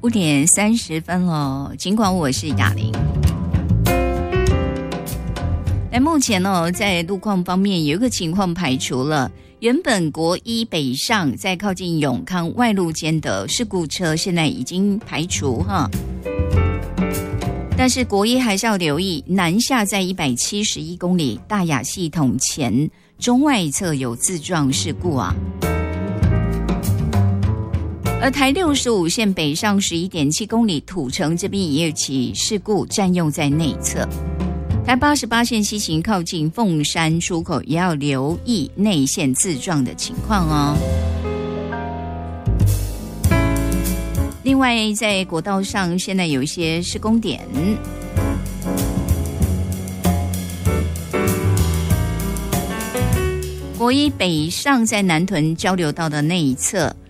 5:30了，尽管我是雅玲。目前在路况方面有一个情况排除了，原本国一北上在靠近永康外路间的事故车现在已经排除哈，但是国一还是要留意南下在171公里大雅系统前中外侧有自撞事故啊。而台65线北上11.7公里土城这边也有起事故，占用在内侧。台88线西行靠近凤山出口也要留意内线自撞的情况哦。另外在国道上现在有一些施工点，国一北上在南屯交流道的内侧